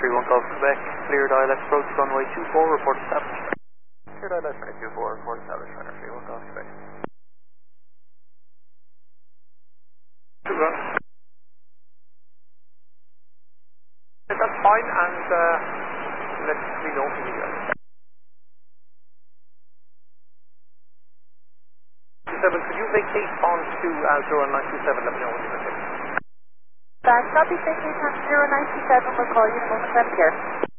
31 Golf Quebec, clear dial approach runway 24, report established. Clear dial runway 24, report established, runway 31 Golf Quebec. That's fine, and let me know if you need it. 7, could you vacate on to 0927, let me know when you're ready. Copy, vacate on 0927, we'll call you in a moment, I'm here.